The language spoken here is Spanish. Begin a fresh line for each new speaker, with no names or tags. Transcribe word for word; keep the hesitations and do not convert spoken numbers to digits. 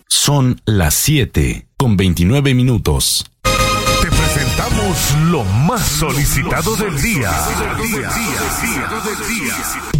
Son las siete con veintinueve minutos.
Te presentamos lo más solicitado del día.